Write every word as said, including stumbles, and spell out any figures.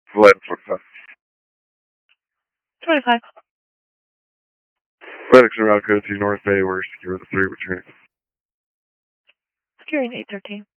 eleven forty-five. twenty-five. FedEx and route code to North Bay, we're secure the three returning. Securing eight thirteen.